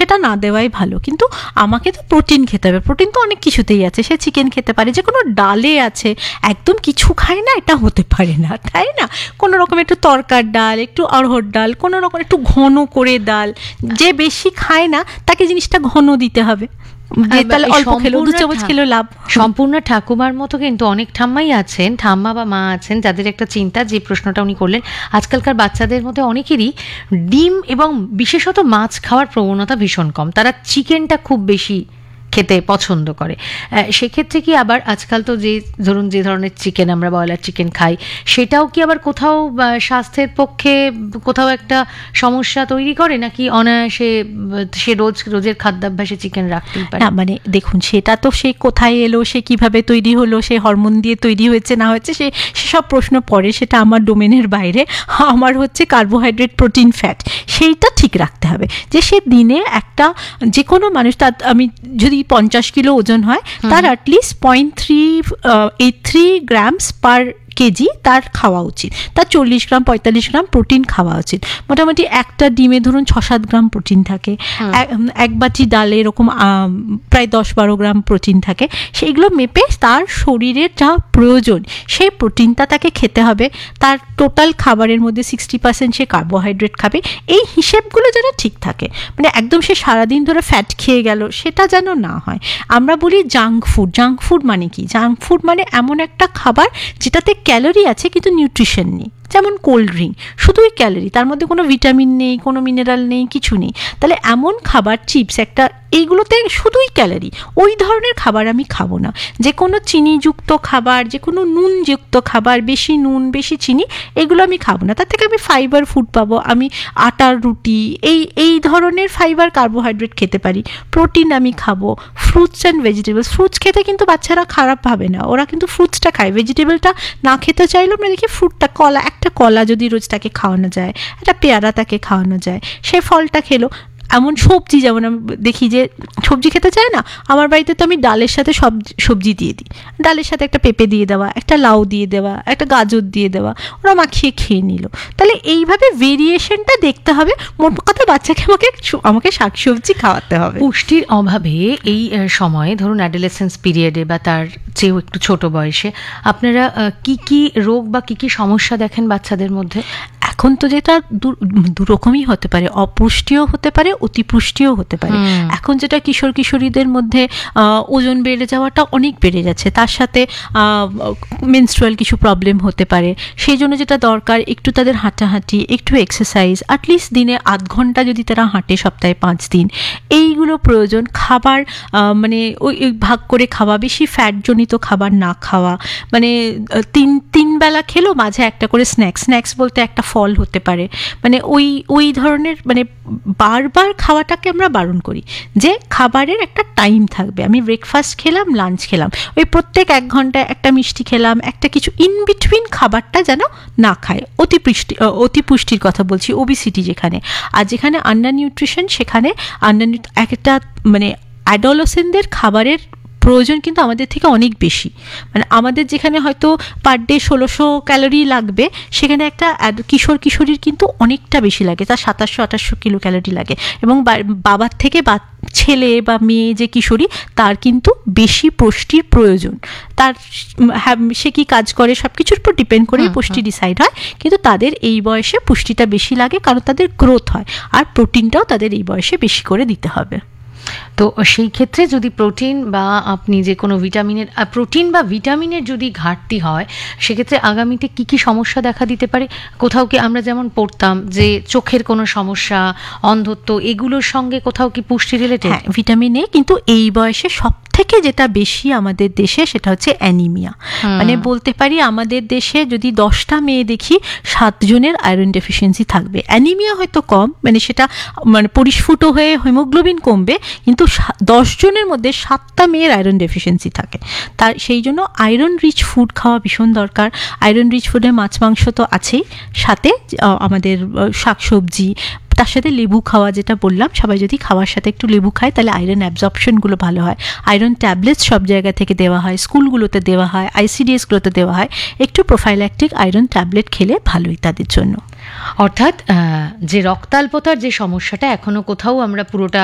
সেটা না দেওয়াই ভালো। কিন্তু আমাকে তো প্রোটিন খেতে হবে, প্রোটিন তো অনেক কিছুতেই আছে, সে চিকেন খেতে পারে, যে কোনো ডালে আছে, একদম কিছু খায় না এটা হতে পারে না, তাই না? কোনো রকম একটু তরকার ডাল, একটু অড়হর ডাল, কোনো রকম একটু ঘন করে ডাল, যে বেশি খায় না তাকে জিনিসটা ঘন দিতে হবে, তাহলে অল্প খেলো, 2 চামচ খেলো লাভ। সম্পূর্ণ ঠাকুমার মতো কিন্তু অনেক ঠাম্মাই আছেন, ঠাম্মা বা মা আছেন, যাদের একটা চিন্তা, যে প্রশ্নটা উনি করলেন, আজকালকার বাচ্চাদের মধ্যে অনেকেরই ডিম এবং বিশেষত মাছ খাওয়ার প্রবণতা ভীষণ কম, তারা চিকেনটা খুব বেশি খেতে পছন্দ করে। সেক্ষেত্রে কি আবার আজকাল তো যে ধরুন যে ধরনের চিকেন আমরা ব্রয়লার চিকেন খাই, সেটাও কি আবার কোথাও স্বাস্থ্যের পক্ষে কোথাও একটা সমস্যা তৈরি করে, নাকি অনায়াসে সে রোজের খাদ্যাভ্যাসে চিকেন রাখতেই পারে? না মানে দেখুন, সেটা তো সে কোথায় এলো, সে কিভাবে তৈরি হলো, সে হরমোন দিয়ে তৈরি হয়েছে না হয়েছে, সেসব প্রশ্ন পড়ে, সেটা আমার ডোমেনের বাইরে। আমার হচ্ছে কার্বোহাইড্রেট, প্রোটিন, ফ্যাট, সেইটা ঠিক রাখতে হবে। যে সে দিনে একটা, যে কোনো মানুষ, তার আমি যদি 50 কিলো ওজন হয়, তার অ্যাটলিস্ট 0.383 গ্রামস পার কেজি তার খাওয়া উচিত, তার 40 গ্রাম 45 গ্রাম প্রোটিন খাওয়া উচিত। মোটামুটি একটা ডিমে ধরুন 6-7 গ্রাম প্রোটিন থাকে, এক বাটি ডালে এরকম প্রায় 10-12 গ্রাম প্রোটিন থাকে। সেইগুলো মেপে তার শরীরের যা প্রয়োজন সেই প্রোটিনটা তাকে খেতে হবে। তার টোটাল খাবারের মধ্যে 60% সে কার্বোহাইড্রেট খাবে। এই হিসেবগুলো যেন ঠিক থাকে, মানে একদম সে সারাদিন ধরে ফ্যাট খেয়ে গেল সেটা যেন না হয়। আমরা বলি জাঙ্ক ফুড। জাঙ্ক ফুড মানে কি? জাঙ্ক ফুড মানে এমন একটা খাবার যেটাতে ক্যালোরি আছে কিন্তু নিউট্রিশন নেই। যেমন কোল্ড ড্রিঙ্ক, শুধুই ক্যালোরি, তার মধ্যে কোনো ভিটামিন নেই, কোনো মিনারেল নেই, কিছু নেই। তাহলে এমন খাবার, চিপস একটা, এইগুলোতে শুধুই ক্যালোরি, ওই ধরনের খাবার আমি খাবো না। যে কোনো চিনিযুক্ত খাবার, যে কোনো নুনযুক্ত খাবার, বেশি নুন বেশি চিনি, এগুলো আমি খাবো না। তার থেকে আমি ফাইবার ফুড পাবো, আমি আটার রুটি, এই ধরনের ফাইবার কার্বোহাইড্রেট খেতে পারি। প্রোটিন আমি খাবো, ফ্রুটস অ্যান্ড ভেজিটেবলস। ফ্রুটস খেতে কিন্তু বাচ্চারা খারাপ ভাবে না, ওরা কিন্তু ফ্রুটসটা খায়। ভেজিটেবলটা না খেতে চাইলেও আমরা দেখি ফ্রুটটা, একটা কলা যদি রোজ তাকে খাওয়ানো যায়, একটা পেয়ারা তাকে খাওয়ানো যায়, সে ফলটা খেলো। এমন সবজি, যেমন আমি দেখি যে সবজি খেতে চায় না, আমার বাড়িতে তো আমি ডালের সাথে সবজি দিয়ে দিই। ডালের সাথে একটা পেঁপে দিয়ে দেওয়া, একটা লাউ দিয়ে দেওয়া, একটা গাজর দিয়ে দেওয়া, ওরা মাখিয়ে খেয়ে নিল। তাহলে এইভাবে ভেরিয়েশনটা দেখতে হবে। মোট কথা বাচ্চাকে আমাকে শাকসবজি খাওয়াতে হবে। পুষ্টির অভাবে এই সময়ে, ধরুন অ্যাডোলেসেন্স পিরিয়ডে বা তার চেয়েও একটু ছোট বয়সে, আপনারা কি রোগ বা কি সমস্যা দেখেন বাচ্চাদের মধ্যে? এখন তো যেটা দুরকমই হতে পারে, অপুষ্টিও হতে পারে, অতিপুষ্টিও হতে পারে। এখন যেটা কিশোর কিশোরীদের মধ্যে ওজন বেড়ে যাওয়াটা অনেক বেড়ে যাচ্ছে, তার সাথে মেনস্ট্রুয়াল কিছু প্রবলেম হতে পারে। সেই জন্য যেটা দরকার, একটু তাদের হাঁটাহাঁটি, একটু এক্সারসাইজ, অ্যাটলিস্ট দিনে 0.5 ঘন্টা যদি তারা হাঁটে সপ্তাহে 5 দিন, এইগুলো প্রয়োজন। খাবার মানে ওই ভাগ করে খাওয়া, বেশি ফ্যাটজনিত খাবার না খাওয়া, মানে তিন বেলা খেলো, মাঝে একটা করে স্ন্যাক্স বলতে একটা ফল হতে পারে, মানে ওই ধরনের, মানে বারবার খাওয়াটাকে আমরা বারণ করি। যে খাবারের একটা টাইম থাকবে, আমি ব্রেকফাস্ট খেলাম, লাঞ্চ খেলাম, ওই প্রত্যেক 1 ঘন্টায় একটা মিষ্টি খেলাম, একটা কিছু ইন বিটুইন খাবারটা যেন না খায়। অতিপুষ্টির কথা বলছি, ওবিসিটি যেখানে, আর যেখানে আন্ডার নিউট্রিশন, সেখানে একটা মানে অ্যাডোলেসেন্টদের খাবারের প্রয়োজন কিন্তু আমাদের থেকে অনেক বেশি। মানে আমাদের যেখানে হয়তো পার ডে 1600 ক্যালোরি লাগবে, সেখানে একটা কিশোর কিশোরীর কিন্তু অনেকটা বেশি লাগে, তার 2700-2800 কিলো ক্যালোরি লাগে। এবং বাবার থেকে ছেলে বা মেয়ে যে কিশোরী, তার কিন্তু বেশি পুষ্টির প্রয়োজন। তার সে কি কাজ করে সব কিছুর উপর ডিপেন্ড করেই পুষ্টি ডিসাইড হয়, কিন্তু তাদের এই বয়সে পুষ্টিটা বেশি লাগে, কারণ তাদের গ্রোথ হয়, আর প্রোটিনটাও তাদের এই বয়সে বেশি করে দিতে হবে। তো সেই ক্ষেত্রে যদি প্রোটিন বা আপনি যে কোনো ভিটামিনের যদি ঘাটতি হয়, সেক্ষেত্রে আগামীতে কি সমস্যা দেখা দিতে পারে? কোথাও কি আমরা যেমন পড়তাম যে চোখের কোনো সমস্যা, অন্ধত্ব, এগুলোর সঙ্গে কোথাও কি পুষ্টি রিলেটেড? হ্যাঁ, ভিটামিন এ কিন্তু এই বয়সে সব থেকে যেটা বেশি আমাদের দেশে, সেটা হচ্ছে অ্যানিমিয়া। মানে বলতে পারি আমাদের দেশে যদি 10টা মেয়ে দেখি, 7 জনের আয়রন ডেফিসিয়েন্সি থাকবে। অ্যানিমিয়া হয়তো কম, মানে সেটা মানে পরিস্ফুট হয়ে হিমোগ্লোবিন কমবে, কিন্তু 10 জনের মধ্যে 7টা মেয়ের আয়রন ডেফিসিয়েন্সি থাকে। তার সেই জন্য আয়রন রিচ ফুড খাওয়া ভীষণ দরকার। আয়রন রিচ ফুডে মাছ মাংস তো আছেই, সাথে আমাদের শাকসবজি, তার সাথে লেবু খাওয়া, যেটা বললাম, সবাই যদি খাওয়ার সাথে একটু লেবু খায় তাহলে আয়রন অ্যাবজর্পশনগুলো ভালো হয়। আয়রন ট্যাবলেটস সব জায়গা থেকে দেওয়া হয়, স্কুলগুলোতে দেওয়া হয়, ICDS-গুলোতে দেওয়া হয়। একটু প্রোফাইল্যাকটিক আয়রন ট্যাবলেট খেলে ভালোই তাদের জন্য। অর্থাৎ যে রক্তাল্পতার যে সমস্যাটা এখনো কোথাও আমরা পুরোটা